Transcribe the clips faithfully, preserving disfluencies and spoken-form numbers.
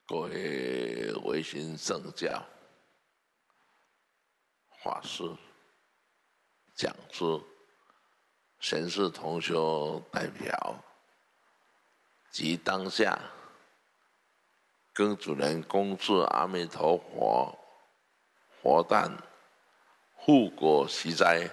各位维新圣教法师、讲师、贤士同修代表及当下庚子年恭祝阿弥陀佛佛诞护国息灾，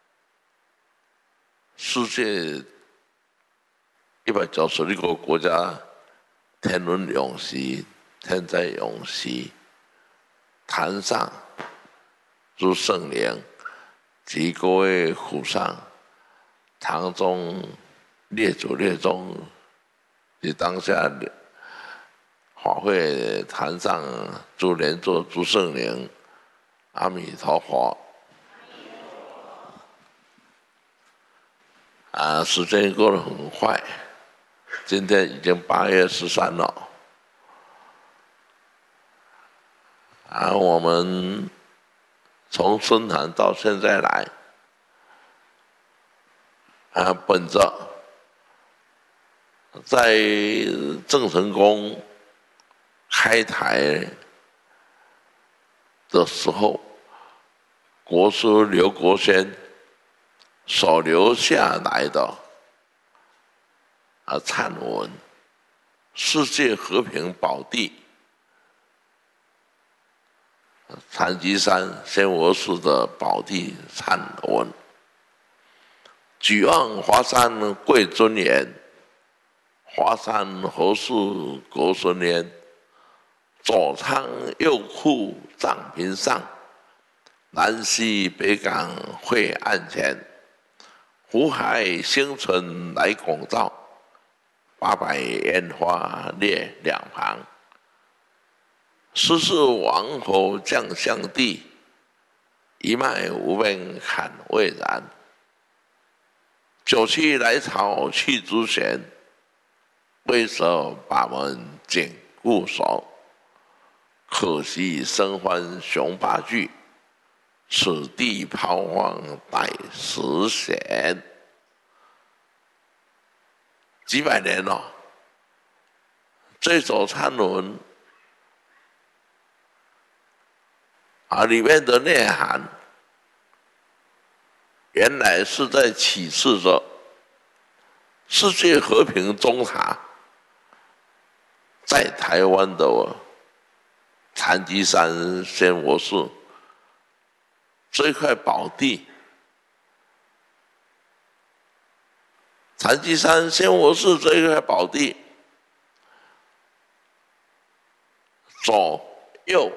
世界一百九十六个国家天伦永息，天灾永息，坛上诸圣灵及各位府上、堂中列祖列宗及当下法会坛上诸莲座诸圣灵，阿弥陀佛。啊，时间过得很快，今天已经八月十三了。啊，我们从孙坛到现在来，啊，本着在郑成功开台的时候，国师刘国先所留下来的啊忏文，世界和平宝地，禅机山仙佛寺的宝地忏文，举望华山贵尊严，华山何事国孙焉？左仓右库藏屏上，南西北港会岸前。湖海星辰来拱照，八百烟花列两旁。十四王侯将相地，一脉无边坎未然。九七来朝去诸贤，为首把门紧固守。可惜生欢雄霸据，此地抛荒待时闲。几百年了，这首忏文啊，里面的内涵，原来是在启示着世界和平中塔在台湾的禅机山仙佛寺这块宝地。禅机山仙佛寺这一块宝地，左右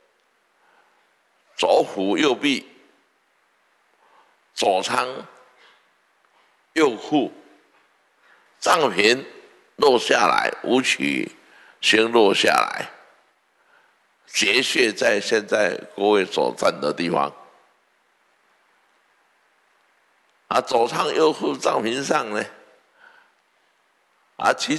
左府右壁，左仓右库，藏屏落下来，武曲星落下来，结穴在现在各位所站的地方。啊，左仓右库藏屏上呢，啊，其